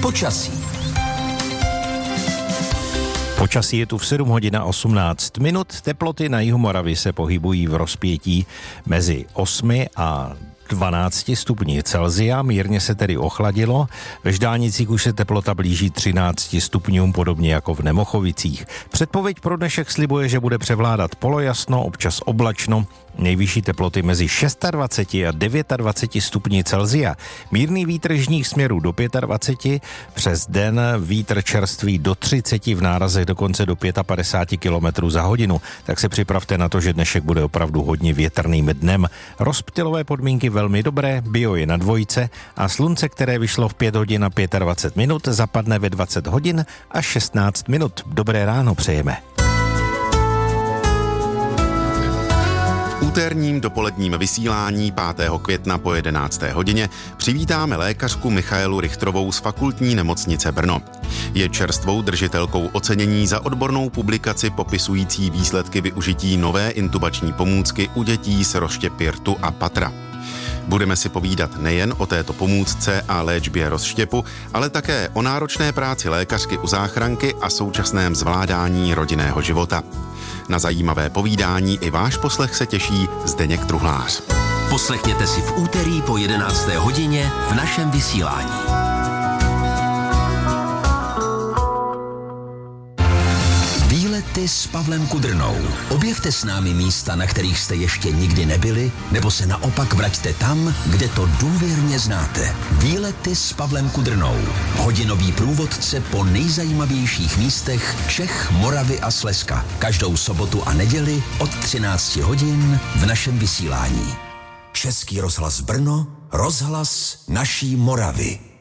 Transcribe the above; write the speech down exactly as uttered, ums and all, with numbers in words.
Počasí. Počasí je tu v sedm hodin a osmnáct minut. Teploty na jihu Moravy se pohybují v rozpětí mezi osmi a dvanácti stupni Celsia, mírně se tedy ochladilo. Ve Ždánicích už se teplota blíží třinácti stupňům, podobně jako v Nemochovicích. Předpověď pro dnešek slibuje, že bude převládat polojasno, občas oblačno, nejvyšší teploty mezi dvaceti šesti a dvaceti devíti stupni Celsia. Mírný vítr jižních směrů do dvaceti pěti, přes den vítr čerstvý do třiceti, v nárazech dokonce do padesát pět kilometrů za hodinu. Tak se připravte na to, že dnešek bude opravdu hodně větrným dnem. Rozptylové podmínky velmi dobré, bio je na dvojce a slunce, které vyšlo v pět hodin a dvacet pět minut, zapadne ve dvacet hodin a šestnáct minut. Dobré ráno přejeme. V úterním dopoledním vysílání pátého května po jedenácté hodině přivítáme lékařku Michaelu Richtrovou z Fakultní nemocnice Brno. Je čerstvou držitelkou ocenění za odbornou publikaci popisující výsledky využití nové intubační pomůcky u dětí s rozštěpy rtu a patra. Budeme si povídat nejen o této pomůcce a léčbě rozštěpu, ale také o náročné práci lékařky u záchranky a současném zvládání rodinného života. Na zajímavé povídání i váš poslech se těší Zdeněk Truhlář. Poslechněte si v úterý po jedenácté hodině v našem vysílání. Výlety s Pavlem Kudrnou. Objevte s námi místa, na kterých jste ještě nikdy nebyli, nebo se naopak vraťte tam, kde to důvěrně znáte. Výlety s Pavlem Kudrnou. Hodinový průvodce po nejzajímavějších místech Čech, Moravy a Slezska. Každou sobotu a neděli od třinácti hodin v našem vysílání. Český rozhlas Brno, rozhlas naší Moravy.